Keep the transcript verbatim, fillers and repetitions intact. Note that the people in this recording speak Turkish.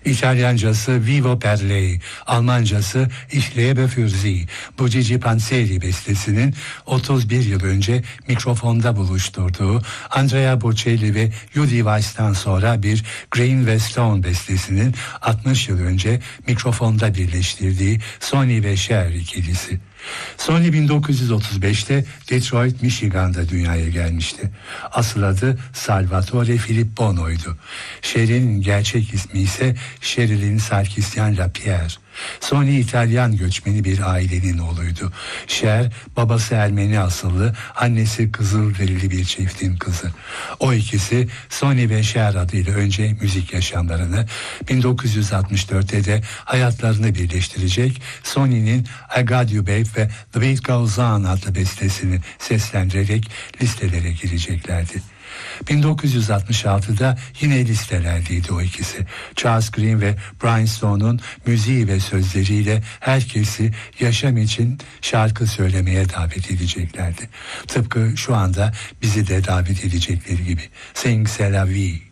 İtalyancası Vivo per lei, Almancası Ich lebe für sie. Bu Gigi Panzeri bestesinin otuz bir yıl önce mikrofonda buluşturduğu Andrea Bocelli ve Judy Weiss'tan sonra bir Green ve Stone bestesinin altmış yıl önce mikrofonda birleştirdiği Sonny ve Cher ikilisi. Sonny bin dokuz yüz otuz beşte Detroit, Michigan'da dünyaya gelmişti. Asıl adı Salvatore Filippono'ydu. Cher'in gerçek ismi ise Sherilyn Sarkisian Lapierre. Sonny İtalyan göçmeni bir ailenin oğluydu. Cher, babası Ermeni asıllı, annesi Kızılderili bir çiftin kızı. O ikisi Sonny ve Cher adıyla önce müzik yaşamlarını, bin dokuz yüz altmış dörtte de hayatlarını birleştirecek, Sonny'nin I Got You Babe ve The Beat Goes On adlı bestesini seslendirerek listelere gireceklerdi. bin dokuz yüz altmış altıda yine listelerdeydi o ikisi. Charles Green ve Brian Stone'un müziği ve sözleriyle herkesi yaşam için şarkı söylemeye davet edeceklerdi. Tıpkı şu anda bizi de davet edecekleri gibi. Sing c'est la vie.